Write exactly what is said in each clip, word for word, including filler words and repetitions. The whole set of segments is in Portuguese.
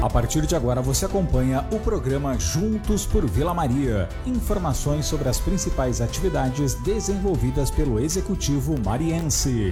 A partir de agora você acompanha o programa Juntos por Vila Maria. Informações sobre as principais atividades desenvolvidas pelo Executivo mariense.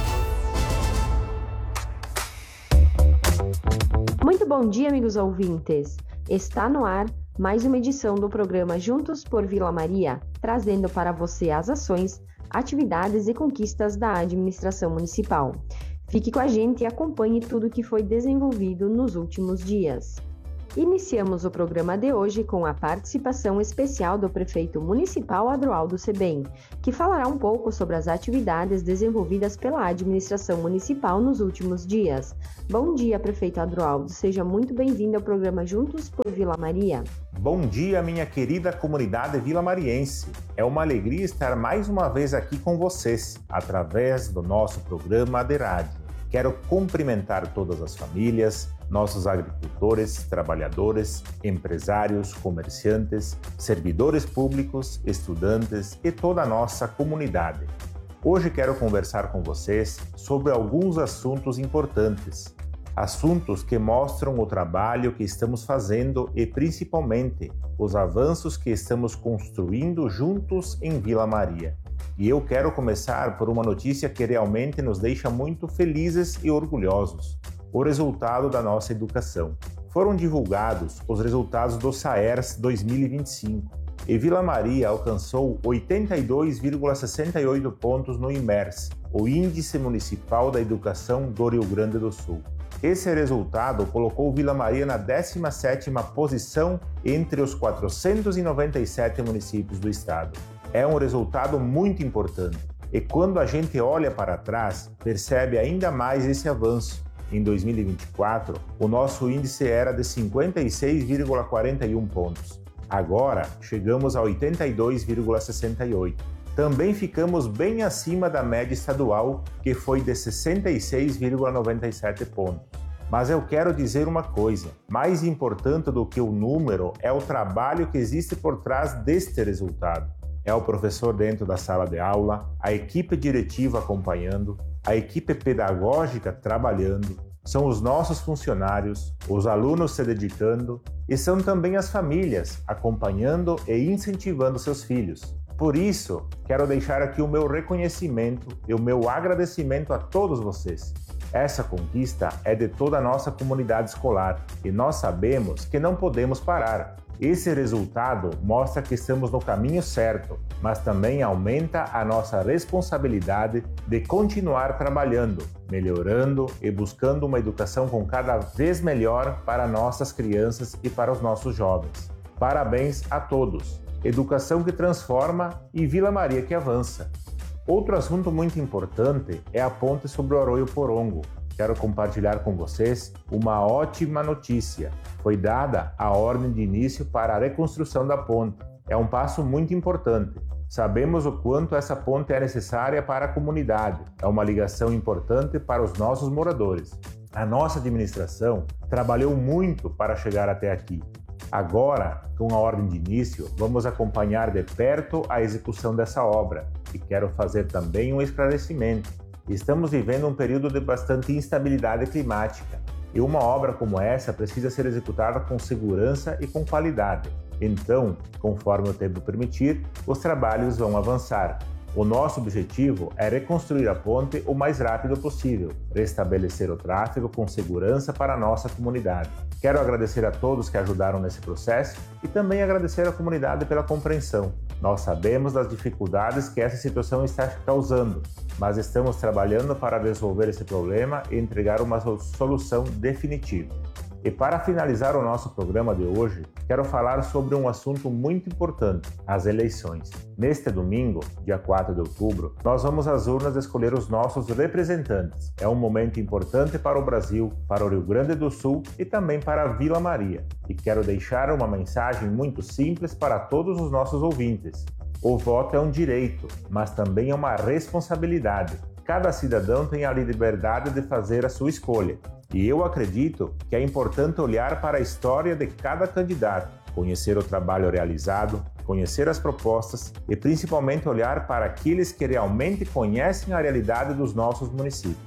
Muito bom dia, amigos ouvintes. Está no ar mais uma edição do programa Juntos por Vila Maria, trazendo para você as ações, atividades e conquistas da administração municipal. Fique com a gente e acompanhe tudo o que foi desenvolvido nos últimos dias. Iniciamos o programa de hoje com a participação especial do prefeito municipal Adroaldo Sebem, que falará um pouco sobre as atividades desenvolvidas pela administração municipal nos últimos dias. Bom dia, prefeito Adroaldo. Seja muito bem-vindo ao programa Juntos por Vila Maria. Bom dia, minha querida comunidade vilamariense. É uma alegria estar mais uma vez aqui com vocês, através do nosso programa de rádio. Quero cumprimentar todas as famílias, nossos agricultores, trabalhadores, empresários, comerciantes, servidores públicos, estudantes e toda a nossa comunidade. Hoje quero conversar com vocês sobre alguns assuntos importantes. Assuntos que mostram o trabalho que estamos fazendo e, principalmente, os avanços que estamos construindo juntos em Vila Maria. E eu quero começar por uma notícia que realmente nos deixa muito felizes e orgulhosos: o resultado da nossa educação. Foram divulgados os resultados do SAERS dois mil e vinte e cinco e Vila Maria alcançou oitenta e dois vírgula sessenta e oito pontos no IMERS, o Índice Municipal da Educação do Rio Grande do Sul. Esse resultado colocou Vila Maria na décima sétima posição entre os quatrocentos e noventa e sete municípios do estado. É um resultado muito importante e quando a gente olha para trás, percebe ainda mais esse avanço. Em dois mil e vinte e quatro, o nosso índice era de cinquenta e seis vírgula quarenta e um pontos. Agora, chegamos a oitenta e dois vírgula sessenta e oito. Também ficamos bem acima da média estadual, que foi de sessenta e seis vírgula noventa e sete pontos. Mas eu quero dizer uma coisa: mais importante do que o número é o trabalho que existe por trás deste resultado. É o professor dentro da sala de aula, a equipe diretiva acompanhando, a equipe pedagógica trabalhando, são os nossos funcionários, os alunos se dedicando e são também as famílias acompanhando e incentivando seus filhos. Por isso, quero deixar aqui o meu reconhecimento e o meu agradecimento a todos vocês. Essa conquista é de toda a nossa comunidade escolar e nós sabemos que não podemos parar. Esse resultado mostra que estamos no caminho certo, mas também aumenta a nossa responsabilidade de continuar trabalhando, melhorando e buscando uma educação com cada vez melhor para nossas crianças e para os nossos jovens. Parabéns a todos! Educação que transforma e Vila Maria que avança. Outro assunto muito importante é a ponte sobre o Arroio Porongo. Quero compartilhar com vocês uma ótima notícia. Foi dada a ordem de início para a reconstrução da ponte. É um passo muito importante. Sabemos o quanto essa ponte é necessária para a comunidade. É uma ligação importante para os nossos moradores. A nossa administração trabalhou muito para chegar até aqui. Agora, com a ordem de início, vamos acompanhar de perto a execução dessa obra. E quero fazer também um esclarecimento. Estamos vivendo um período de bastante instabilidade climática e uma obra como essa precisa ser executada com segurança e com qualidade. Então, conforme o tempo permitir, os trabalhos vão avançar. O nosso objetivo é reconstruir a ponte o mais rápido possível, restabelecer o tráfego com segurança para a nossa comunidade. Quero agradecer a todos que ajudaram nesse processo e também agradecer à comunidade pela compreensão. Nós sabemos das dificuldades que essa situação está causando, mas estamos trabalhando para resolver esse problema e entregar uma solução definitiva. E para finalizar o nosso programa de hoje, quero falar sobre um assunto muito importante: as eleições. Neste domingo, dia quatro de outubro, nós vamos às urnas escolher os nossos representantes. É um momento importante para o Brasil, para o Rio Grande do Sul e também para a Vila Maria. E quero deixar uma mensagem muito simples para todos os nossos ouvintes. O voto é um direito, mas também é uma responsabilidade. Cada cidadão tem a liberdade de fazer a sua escolha. E eu acredito que é importante olhar para a história de cada candidato, conhecer o trabalho realizado, conhecer as propostas e principalmente olhar para aqueles que realmente conhecem a realidade dos nossos municípios.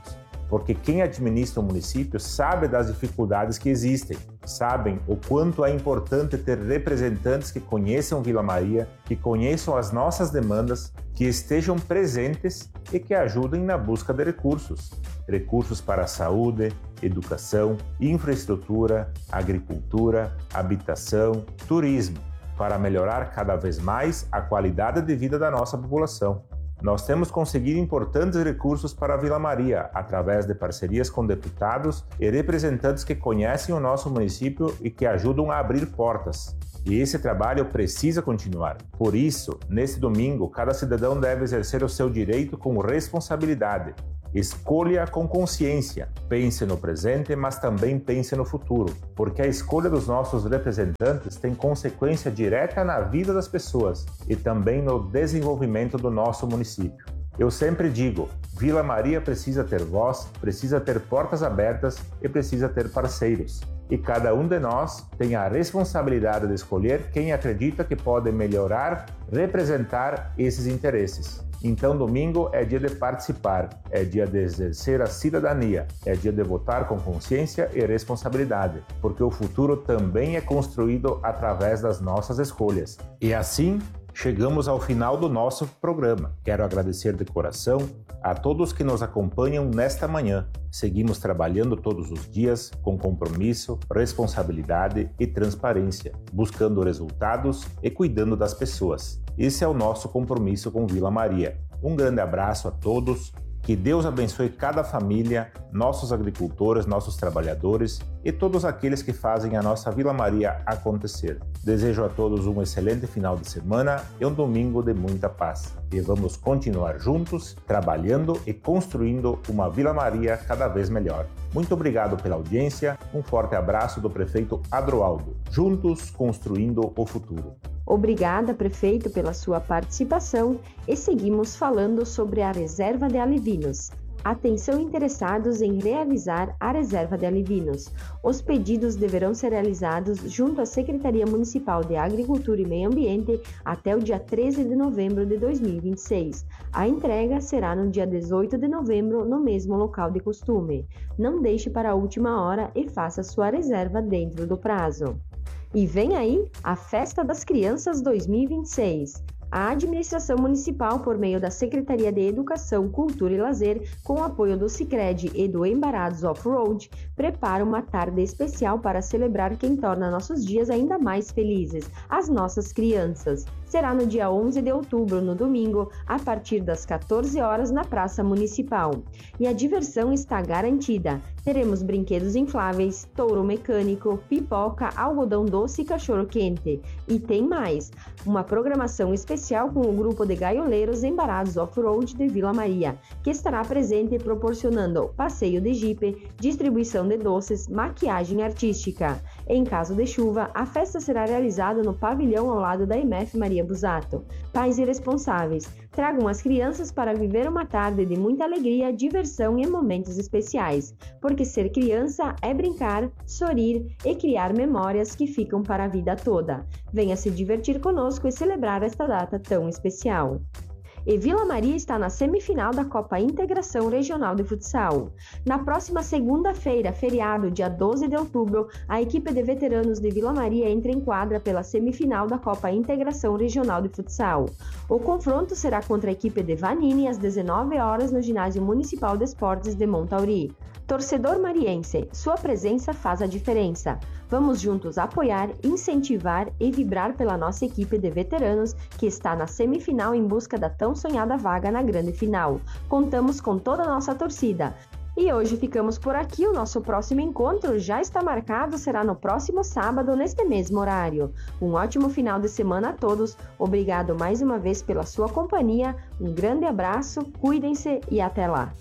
porque quem administra o município sabe das dificuldades que existem, sabem o quanto é importante ter representantes que conheçam Vila Maria, que conheçam as nossas demandas, que estejam presentes e que ajudem na busca de recursos. Recursos para a saúde, educação, infraestrutura, agricultura, habitação, turismo, para melhorar cada vez mais a qualidade de vida da nossa população. Nós temos conseguido importantes recursos para a Vila Maria, através de parcerias com deputados e representantes que conhecem o nosso município e que ajudam a abrir portas. E esse trabalho precisa continuar. Por isso, neste domingo, cada cidadão deve exercer o seu direito com responsabilidade. Escolha com consciência. Pense no presente, mas também pense no futuro, porque a escolha dos nossos representantes tem consequência direta na vida das pessoas e também no desenvolvimento do nosso município. Eu sempre digo, Vila Maria precisa ter voz, precisa ter portas abertas e precisa ter parceiros. E cada um de nós tem a responsabilidade de escolher quem acredita que pode melhorar, representar esses interesses. Então, domingo é dia de participar, é dia de exercer a cidadania, é dia de votar com consciência e responsabilidade, porque o futuro também é construído através das nossas escolhas. E assim, chegamos ao final do nosso programa. Quero agradecer de coração a todos que nos acompanham nesta manhã. Seguimos trabalhando todos os dias com compromisso, responsabilidade e transparência, buscando resultados e cuidando das pessoas. Esse é o nosso compromisso com Vila Maria. Um grande abraço a todos, que Deus abençoe cada família, nossos agricultores, nossos trabalhadores e todos aqueles que fazem a nossa Vila Maria acontecer. Desejo a todos um excelente final de semana e um domingo de muita paz. E vamos continuar juntos, trabalhando e construindo uma Vila Maria cada vez melhor. Muito obrigado pela audiência, um forte abraço do prefeito Adroaldo. Juntos construindo o futuro. Obrigada, prefeito, pela sua participação e seguimos falando sobre a Reserva de Alevinos. Atenção interessados em realizar a Reserva de Alevinos. Os pedidos deverão ser realizados junto à Secretaria Municipal de Agricultura e Meio Ambiente até o dia treze de novembro de dois mil e vinte e seis. A entrega será no dia dezoito de novembro, no mesmo local de costume. Não deixe para a última hora e faça sua reserva dentro do prazo. E vem aí a Festa das Crianças dois mil e vinte e seis. A administração municipal, por meio da Secretaria de Educação, Cultura e Lazer, com o apoio do Sicredi e do Embarados Off-Road, prepara uma tarde especial para celebrar quem torna nossos dias ainda mais felizes, as nossas crianças. Será no dia onze de outubro, no domingo, a partir das quatorze horas, na Praça Municipal. E a diversão está garantida. Teremos brinquedos infláveis, touro mecânico, pipoca, algodão doce e cachorro-quente. E tem mais, uma programação especial com o grupo de gaioleiros Embarados Off-Road de Vila Maria, que estará presente proporcionando passeio de jipe, distribuição de doces, maquiagem artística. Em caso de chuva, a festa será realizada no pavilhão ao lado da M F Maria Busato. Pais irresponsáveis, tragam as crianças para viver uma tarde de muita alegria, diversão e momentos especiais, porque ser criança é brincar, sorrir e criar memórias que ficam para a vida toda. Venha se divertir conosco e celebrar esta data tão especial. E Vila Maria está na semifinal da Copa Integração Regional de Futsal. Na próxima segunda-feira, feriado, dia doze de outubro, a equipe de veteranos de Vila Maria entra em quadra pela semifinal da Copa Integração Regional de Futsal. O confronto será contra a equipe de Vanini às dezenove horas no Ginásio Municipal de Esportes de Montauri. Torcedor mariense, sua presença faz a diferença. Vamos juntos apoiar, incentivar e vibrar pela nossa equipe de veteranos que está na semifinal em busca da tão sonhada vaga na grande final. Contamos com toda a nossa torcida. E hoje ficamos por aqui, o nosso próximo encontro já está marcado, será no próximo sábado, neste mesmo horário. Um ótimo final de semana a todos, obrigado mais uma vez pela sua companhia, um grande abraço, cuidem-se e até lá.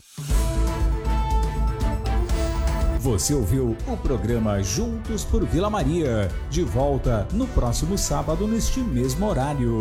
Você ouviu o programa Juntos por Vila Maria, de volta no próximo sábado neste mesmo horário.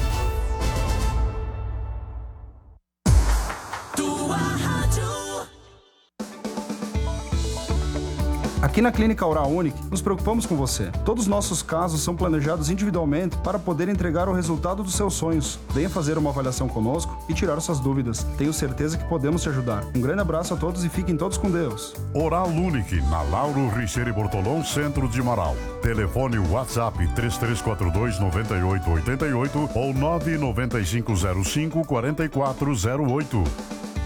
Aqui na Clínica Oral Unique, nos preocupamos com você. Todos os nossos casos são planejados individualmente para poder entregar o resultado dos seus sonhos. Venha fazer uma avaliação conosco e tirar suas dúvidas. Tenho certeza que podemos te ajudar. Um grande abraço a todos e fiquem todos com Deus. Oral Unique, na Lauro Richeiro Bortolão, centro de Marau. Telefone WhatsApp três três quatro dois, nove oito oito oito ou nove nove cinco zero cinco, quatro quatro zero oito.